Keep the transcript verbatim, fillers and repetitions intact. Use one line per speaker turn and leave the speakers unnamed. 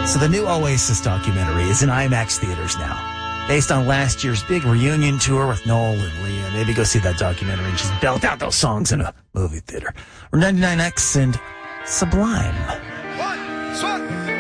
So the new Oasis documentary is in IMAX theaters now, based on last year's big reunion tour with Noel and Liam. Maybe go see that documentary and just belt out those songs in a movie theater. We're ninety-nine X and Sublime.
One, two.